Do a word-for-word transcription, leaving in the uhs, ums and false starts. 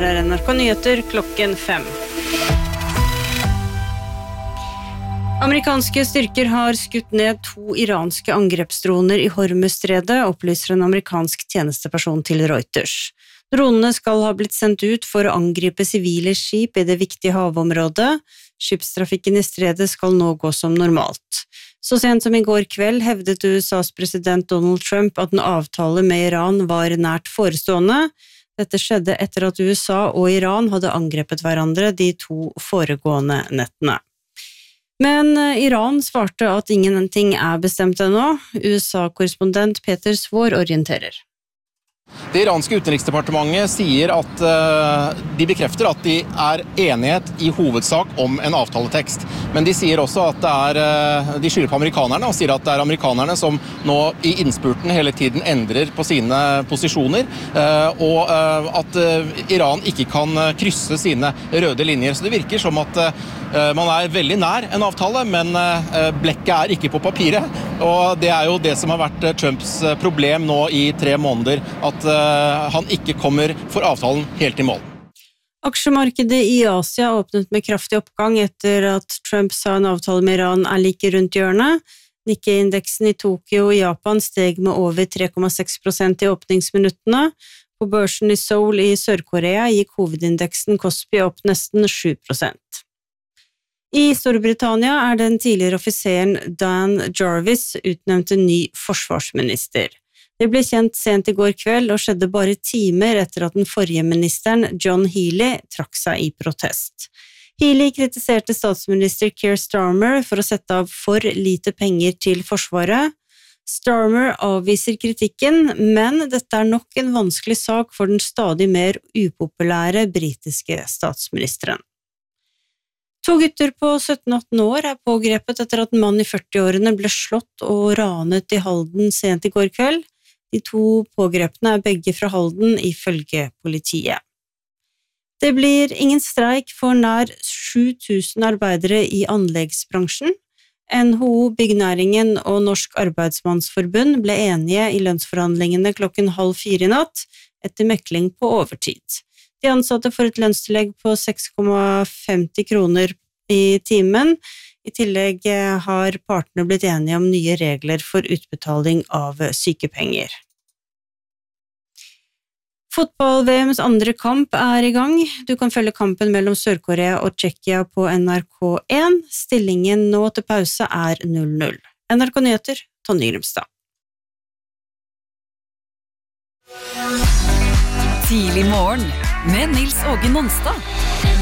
er N R K Nyheter klokken fem. Amerikanske styrker har skutt ned to iranske angrepsdroner i Hormuzstredet, opplyser en amerikansk tjenesteperson til Reuters. Dronene skal ha blitt sendt ut for å angripe sivile skip i det viktige havområdet. Skipstrafikken i stredet skal nå gå som normalt. Så sent som i går kveld hevdet U S A's president Donald Trump at en avtale med Iran var nært forestående. Dette skjedde etter at U S A og Iran hadde angrepet hverandre de to foregående nettene. Men Iran svarte at ingenting er bestemt ennå. U S A-korrespondent Peter Svår orienterer. Det iranske utenriksdepartementet sier at uh, de bekrefter at de er enighet i hovedsak om en avtaletekst. Men de sier også at det er, uh, de skylder på amerikanerne og sier at det er amerikanerne som nå i innspurten hele tiden endrer på sine posisjoner, uh, og uh, at uh, Iran ikke kan uh, krysse sine røde linjer. Så det virker som at uh, man er veldig nær en avtale, men uh, blekket er ikke på papiret. Og det er jo det som har vært Trumps problem nå i tre måneder, at han ikke kommer for avtalen helt i mål. Aksjemarkedet i Asia åpnet med kraftig oppgang etter at Trump sa en avtale med Iran er like rundt hjørnet. Nikkei-indeksen i Tokyo i Japan steg med over tre komma seks prosent i åpningsminuttene. På børsen i Seoul i Sør-Korea gikk hovedindeksen Kospi opp nesten sju prosent. I Storbritannia er den tidligere offiseren Dan Jarvis utnevnt en ny forsvarsminister. Det ble kjent sent i går kveld og skjedde bare timer etter at den forrige ministeren, John Healey, trakk seg i protest. Healey kritiserte statsminister Keir Starmer for å sette av for lite penger til forsvaret. Starmer avviser kritikken, men dette er nok en vanskelig sak for den stadig mer upopulære britiske statsministeren. To gutter på sytten atten år er pågrepet etter at en mann i førti-årene ble slått og ranet i Halden sent i går kveld. De to pågrepne er begge fra Halden ifølge politiet. Det blir ingen streik for nær sju tusen arbeidere i anleggsbransjen. N H O, Byggenæringen og Norsk Arbeidsmannsforbund ble enige i lønnsforhandlingene klokken halv fire i natt, etter mekling på overtid. De ansatte får et lønnstillegg på seks komma femti kroner i timen. I tillegg har partene blitt enige om nye regler for utbetaling av sykepenger. Fotball-V M's andre kamp er i gang. Du kan følge kampen mellom Sør-Korea og Tsjekkia på N R K én. Stillingen nå til pause er null null. N R K Nyheter, Tonje Grimstad. Tidlig morgen med Nils Åge Nonstad.